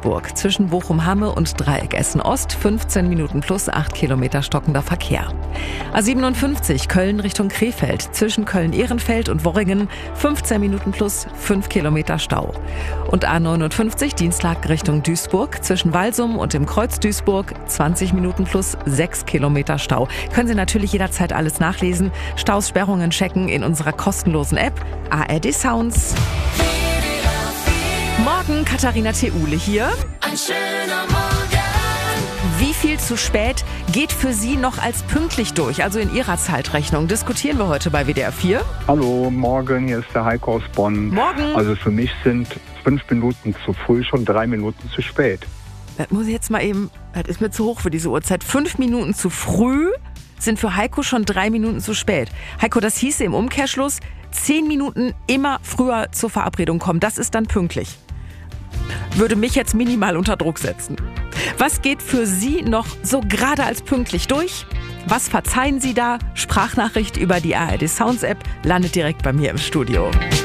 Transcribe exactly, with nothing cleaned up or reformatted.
Duisburg zwischen Bochum-Hamme und Dreieck Essen-Ost, fünfzehn Minuten plus acht Kilometer stockender Verkehr. A siebenundfünfzig Köln Richtung Krefeld zwischen Köln-Ehrenfeld und Worringen, fünfzehn Minuten plus fünf Kilometer Stau. Und A neunundfünfzig Dienstag Richtung Duisburg zwischen Walsum und dem Kreuz Duisburg, zwanzig Minuten plus sechs Kilometer Stau. Können Sie natürlich jederzeit alles nachlesen, Staus, Sperrungen checken in unserer kostenlosen App A R D Sounds. Morgen Katharina Theule hier. Ein schöner Morgen. Wie viel zu spät geht für Sie noch als pünktlich durch, also in Ihrer Zeitrechnung? Diskutieren wir heute bei W D R vier. Hallo, morgen, hier ist der Heiko aus Bonn. Morgen. Also für mich sind fünf Minuten zu früh schon drei Minuten zu spät. Das muss ich jetzt mal eben, das ist mir zu hoch für diese Uhrzeit. Fünf Minuten zu früh sind für Heiko schon drei Minuten zu spät. Heiko, das hieße im Umkehrschluss, zehn Minuten immer früher zur Verabredung kommen. Das ist dann pünktlich. Würde mich jetzt minimal unter Druck setzen. Was geht für Sie noch so gerade als pünktlich durch? Was verzeihen Sie da? Sprachnachricht über die A R D Sounds App landet direkt bei mir im Studio.